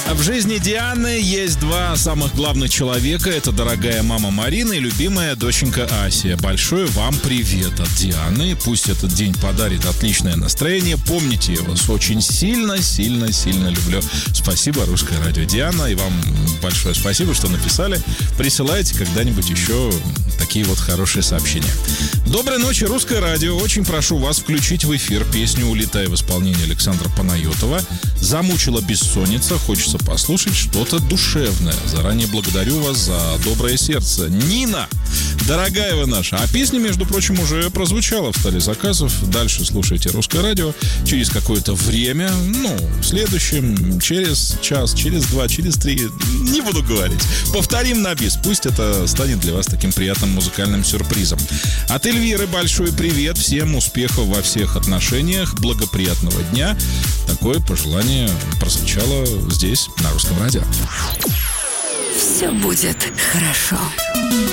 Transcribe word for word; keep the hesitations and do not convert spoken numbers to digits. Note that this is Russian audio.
В жизни Дианы есть два самых главных человека. Это дорогая мама Марина и любимая доченька Ася. Большой вам привет от Дианы. Пусть этот день подарит отличное настроение. Помните, я вас очень сильно, сильно, сильно люблю. Спасибо, Русское радио. Диана, и вам большое спасибо, что написали. Присылайте когда-нибудь еще такие вот хорошие сообщения. Доброй ночи, Русское радио. Очень прошу вас включить в эфир песню «Улетай» в исполнении Александра Панайотова. Замучила бессонница. Хочется послушать что-то душевное. Заранее благодарю вас за доброе сердце. Нина, дорогая вы наша. А песня, между прочим, уже прозвучала в столе заказов. Дальше слушайте Русское радио. Через какое-то время, ну, в следующем, через час, через два, через три, не буду говорить. Повторим на бис. Пусть это станет для вас таким приятным музыкальным сюрпризом. От Эльвиры большой привет. Всем успехов во всех отношениях. Благоприятного дня. Такое пожелание прозвучало здесь, на Русском радио. Все будет хорошо.